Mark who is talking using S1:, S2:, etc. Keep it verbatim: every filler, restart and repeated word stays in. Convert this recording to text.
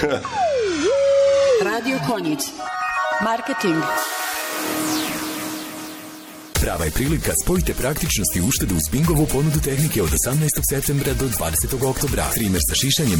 S1: Radio Konjic. Marketing.
S2: Prava je prilika, spojite praktičnost i uštedu uz Bingovu ponudu tehnike od osamnaestog septembra do dvadesetog oktobra. Trimer sa šišanjem